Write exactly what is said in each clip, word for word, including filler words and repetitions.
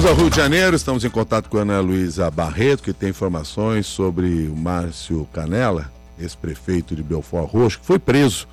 Vamos ao Rio de Janeiro, estamos em contato com a Ana Luísa Barreto, que tem informações sobre o Márcio Canela, ex-prefeito de Belford Roxo, que foi preso.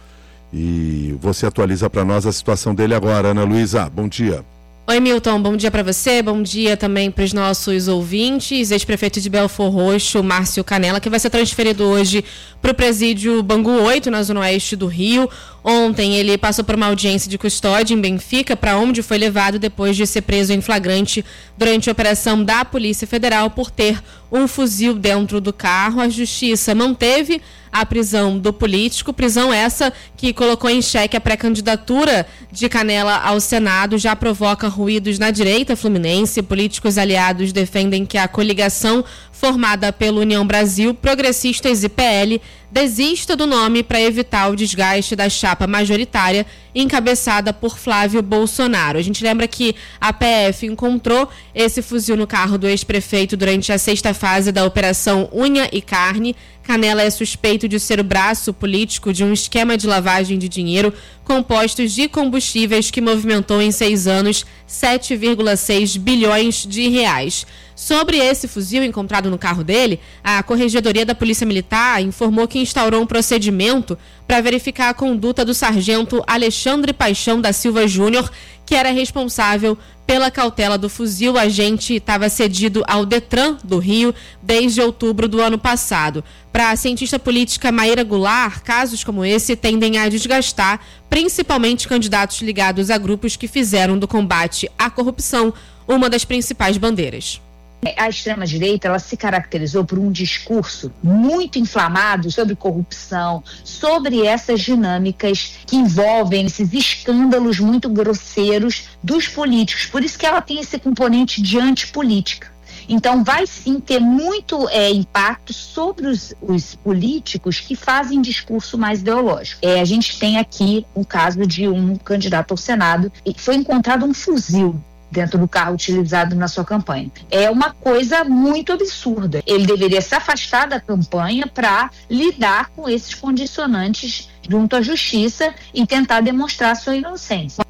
E você atualiza para nós a situação dele agora, Ana Luísa. Bom dia. Oi, Milton, bom dia para você, bom dia também para os nossos ouvintes. Ex-prefeito de Belford Roxo, Márcio Canela, que vai ser transferido hoje para o presídio Bangu oito, na zona oeste do Rio. Ontem ele passou por uma audiência de custódia em Benfica, para onde foi levado depois de ser preso em flagrante durante a operação da Polícia Federal por ter um fuzil dentro do carro. A Justiça manteve a prisão do político, prisão essa que colocou em xeque a pré-candidatura de Canela ao Senado, já provoca ruídos na direita fluminense. Políticos aliados defendem que a coligação formada pela União Brasil, Progressistas e P L desista do nome para evitar o desgaste da chapa majoritária encabeçada por Flávio Bolsonaro. A gente lembra que a P F encontrou esse fuzil no carro do ex-prefeito durante a sexta fase da Operação Unha e Carne. Canela é suspeito de ser o braço político de um esquema de lavagem de dinheiro com postos de combustíveis que movimentou em seis anos sete vírgula seis bilhões de reais. Sobre esse fuzil encontrado no carro dele, a Corregedoria da Polícia Militar informou que instaurou um procedimento para verificar a conduta do sargento Alexandre Paixão da Silva Júnior, que era responsável pela cautela do fuzil. O agente estava cedido ao Detran do Rio desde outubro do ano passado. Para a cientista política Maíra Goulart, casos como esse tendem a desgastar principalmente candidatos ligados a grupos que fizeram do combate à corrupção uma das principais bandeiras. A extrema-direita, ela se caracterizou por um discurso muito inflamado sobre corrupção, sobre essas dinâmicas que envolvem esses escândalos muito grosseiros dos políticos. Por isso que ela tem esse componente de antipolítica. Então, vai sim ter muito é, impacto sobre os, os políticos que fazem discurso mais ideológico. É, a gente tem aqui o caso de um candidato ao Senado e foi encontrado um fuzil dentro do carro utilizado na sua campanha. É uma coisa muito absurda. Ele deveria se afastar da campanha para lidar com esses condicionantes junto à justiça e tentar demonstrar sua inocência.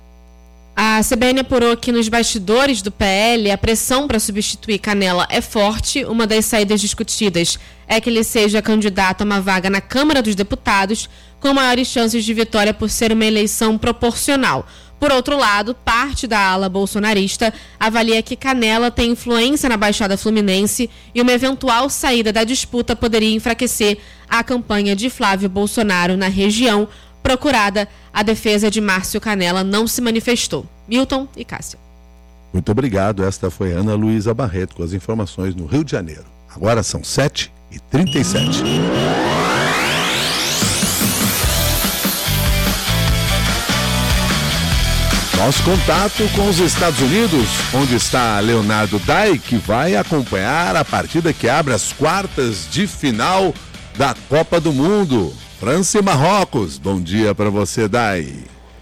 A C B N apurou que nos bastidores do P L a pressão para substituir Canela é forte. Uma das saídas discutidas é que ele seja candidato a uma vaga na Câmara dos Deputados, com maiores chances de vitória por ser uma eleição proporcional. Por outro lado, parte da ala bolsonarista avalia que Canela tem influência na Baixada Fluminense e uma eventual saída da disputa poderia enfraquecer a campanha de Flávio Bolsonaro na região. Procurada, a defesa de Márcio Canela não se manifestou. Milton e Cássio. Muito obrigado. Esta foi Ana Luísa Barreto com as informações no Rio de Janeiro. Agora são sete e trinta e sete. Nosso contato com os Estados Unidos, onde está Leonardo Dai, que vai acompanhar a partida que abre as quartas de final da Copa do Mundo. França e Marrocos. Bom dia para você, Dai.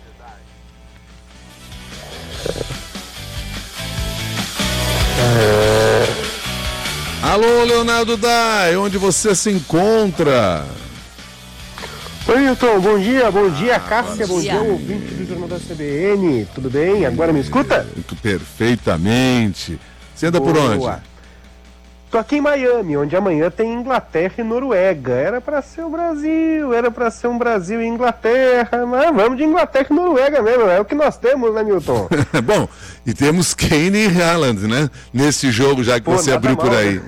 Alô, Leonardo Dai, onde você se encontra? Oi, Milton, bom dia, bom dia, Cássia, bom dia, ouvinte do Jornal da C B N, tudo bem? Agora me escuta? Muito perfeitamente. Você anda por onde? Tô aqui em Miami, onde amanhã tem Inglaterra e Noruega. Era pra ser o Brasil, era pra ser um Brasil e Inglaterra, mas vamos de Inglaterra e Noruega mesmo, é o que nós temos, né, Milton? Bom, e temos Kane e Haaland, né? Nesse jogo, já que Pô, você abriu mal, por aí.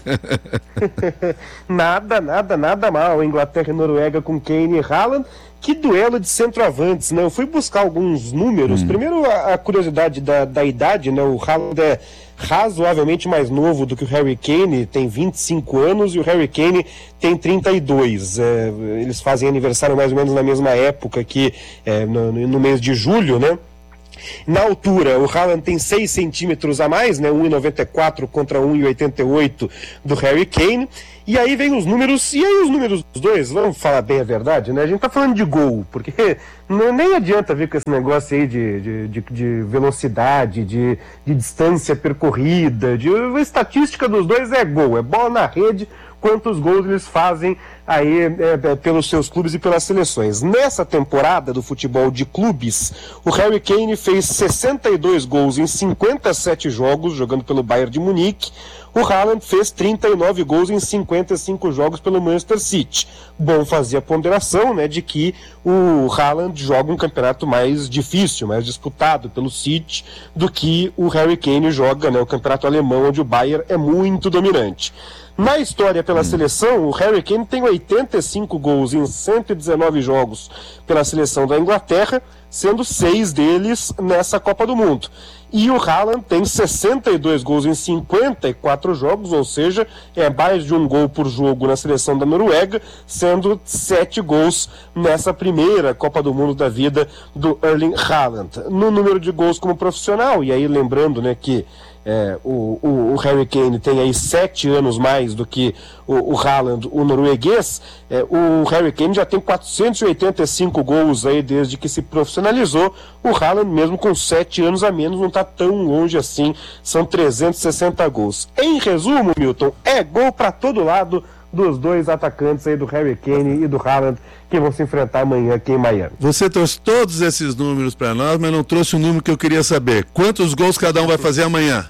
nada, nada, nada mal. Inglaterra e Noruega com Kane e Haaland. Que duelo de centroavantes, né? Eu fui buscar alguns números. Hum. Primeiro, a, a curiosidade da, da idade, né? O Haaland é razoavelmente mais novo do que o Harry Kane, tem vinte e cinco anos, e o Harry Kane tem trinta e dois. É, eles fazem aniversário mais ou menos na mesma época, aqui é, no, no mês de julho, né? Na altura, o Haaland tem seis centímetros a mais, né? um e noventa e quatro contra um e oitenta e oito do Harry Kane. E aí vem os números, e aí os números dos dois, vamos falar bem a verdade, né? A gente tá falando de gol, porque não, nem adianta vir com esse negócio aí de, de, de, de velocidade, de, de distância percorrida, de, a estatística dos dois é gol, é bola na rede quantos gols eles fazem aí é, pelos seus clubes e pelas seleções. Nessa temporada do futebol de clubes, o Harry Kane fez sessenta e dois gols em cinquenta e sete jogos jogando pelo Bayern de Munique. O Haaland fez trinta e nove gols em cinquenta e cinco jogos pelo Manchester City. Bom fazer a ponderação, né, de que o Haaland joga um campeonato mais difícil, mais disputado pelo City, do que o Harry Kane joga, né, o campeonato alemão, onde o Bayern é muito dominante. Na história pela hum. seleção, o Harry Kane tem oitenta e cinco gols em cento e dezenove jogos pela seleção da Inglaterra, sendo seis deles nessa Copa do Mundo. E o Haaland tem sessenta e dois gols em cinquenta e quatro jogos, ou seja, é mais de um gol por jogo na seleção da Noruega, sendo sete gols nessa primeira Copa do Mundo da vida do Erling Haaland. No número de gols como profissional, e aí lembrando, né, que É, o, o, o Harry Kane tem aí sete anos mais do que o, o Haaland, o norueguês. É, o Harry Kane já tem quatrocentos e oitenta e cinco gols aí desde que se profissionalizou. O Haaland, mesmo com sete anos a menos, não está tão longe assim, são trezentos e sessenta gols. Em resumo, Milton, é gol para todo lado dos dois atacantes aí, do Harry Kane e do Haaland, que vão se enfrentar amanhã aqui em Miami. Você trouxe todos esses números para nós, mas não trouxe o número que eu queria saber. Quantos gols cada um vai fazer amanhã?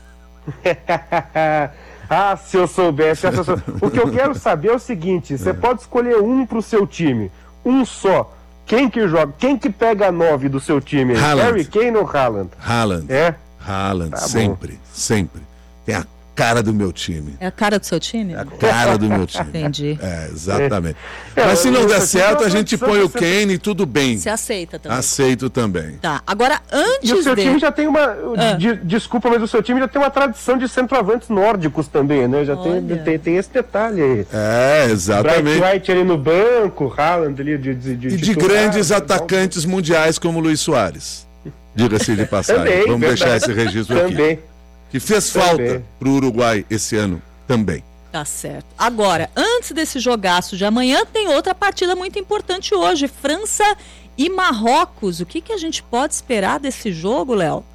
Ah, se eu soubesse. O que eu quero saber é o seguinte: você é. pode escolher um pro seu time, um só. Quem que joga? Quem que pega a nove do seu time? Harry Kane ou Haaland? Haaland. É? Haaland, tá sempre, bom. sempre. Tem a cara do meu time. É a cara do seu time? É a cara do meu time. Entendi. É, exatamente. É. Mas se não der certo, a gente põe o Kane e tudo bem. Você aceita também? Aceito também. Tá, agora antes E o seu de... time já tem uma... Ah. De, desculpa, mas o seu time já tem uma tradição de centroavantes nórdicos também, né? Já tem, tem, tem esse detalhe aí. É, exatamente. Bright White ali no banco, Haaland ali de, de, de E de grandes atacantes mundiais como Luis Soares. Diga-se de passagem. Também, Vamos verdade. deixar esse registro aqui. Também. Que fez falta para o Uruguai esse ano também. Tá certo. Agora, antes desse jogaço de amanhã, tem outra partida muito importante hoje, França e Marrocos. O que, que a gente pode esperar desse jogo, Léo?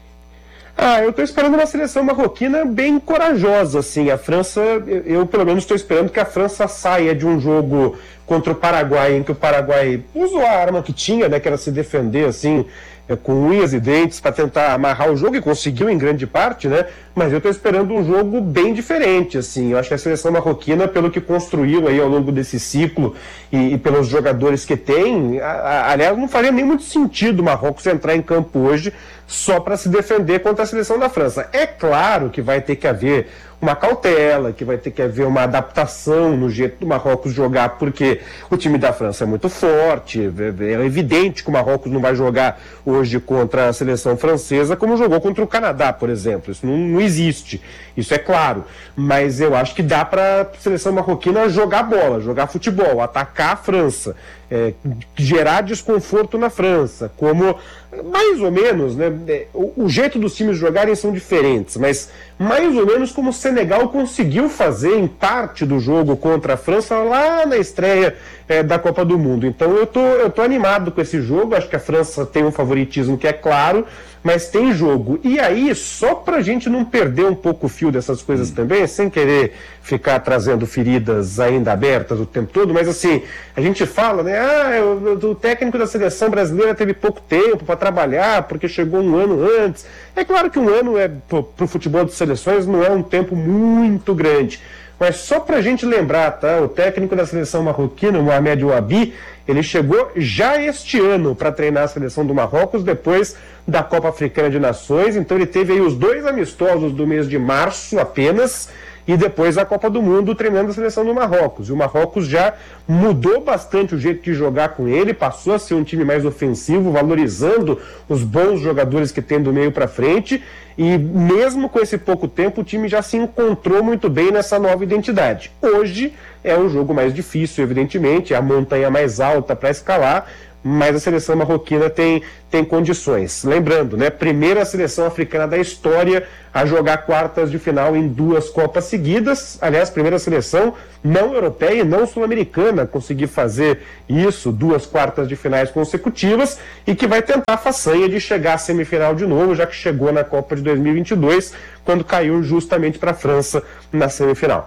Ah, eu estou esperando uma seleção marroquina bem corajosa, assim. A França, eu, eu pelo menos estou esperando que a França saia de um jogo contra o Paraguai, em que o Paraguai usou a arma que tinha, né, que era se defender, assim, é, com unhas e dentes para tentar amarrar o jogo, e conseguiu em grande parte, né? Mas eu estou esperando um jogo bem diferente, assim. Eu acho que a seleção marroquina, pelo que construiu aí ao longo desse ciclo e, e pelos jogadores que tem, a, a, aliás, não faria nem muito sentido o Marrocos entrar em campo hoje só para se defender contra a seleção da França. É claro que vai ter que haver uma cautela, que vai ter que haver uma adaptação no jeito do Marrocos jogar, porque o time da França é muito forte, é evidente que o Marrocos não vai jogar hoje contra a seleção francesa como jogou contra o Canadá, por exemplo. Isso não, não existe, isso é claro. Mas eu acho que dá para a seleção marroquina jogar bola, jogar futebol, atacar a França, é, gerar desconforto na França, como mais ou menos, né, o, o jeito dos times jogarem são diferentes, mas mais ou menos como o Senegal conseguiu fazer em parte do jogo contra a França lá na estreia é, da Copa do Mundo. Então eu tô, eu tô animado com esse jogo, acho que a França tem um favoritismo que é claro, mas tem jogo. E aí, só pra gente não perder um pouco o fio dessas coisas hum. também, sem querer ficar trazendo feridas ainda abertas o tempo todo, mas assim, a gente fala, né, ah, o, o técnico da seleção brasileira teve pouco tempo para trabalhar, porque chegou um ano antes. É claro que um ano é pro, pro futebol de seleções não é um tempo muito grande, mas só pra gente lembrar, tá, o técnico da seleção marroquina, o Mohamed Ouabi, ele chegou já este ano para treinar a seleção do Marrocos depois da Copa Africana de Nações, então ele teve aí os dois amistosos do mês de março apenas, e depois a Copa do Mundo treinando a seleção do Marrocos. E o Marrocos já mudou bastante o jeito de jogar com ele, passou a ser um time mais ofensivo, valorizando os bons jogadores que tem do meio para frente, e mesmo com esse pouco tempo o time já se encontrou muito bem nessa nova identidade. Hoje é um jogo mais difícil, evidentemente, é a montanha mais alta para escalar, mas a seleção marroquina tem, tem condições. Lembrando, né, primeira seleção africana da história a jogar quartas de final em duas Copas seguidas. Aliás, primeira seleção não europeia e não sul-americana a conseguir fazer isso, duas quartas de finais consecutivas, e que vai tentar a façanha de chegar à semifinal de novo, já que chegou na Copa de dois mil e vinte e dois, quando caiu justamente para a França na semifinal.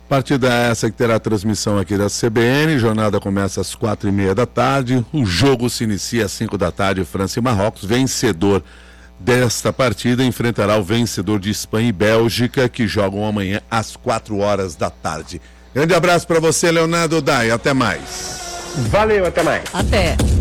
Partida essa que terá transmissão aqui da C B N. Jornada começa às quatro e meia da tarde. O jogo se inicia às cinco da tarde. França e Marrocos. Vencedor desta partida enfrentará o vencedor de Espanha e Bélgica, que jogam amanhã às quatro horas da tarde. Grande abraço para você, Leonardo Dai. Até mais. Valeu, até mais. Até.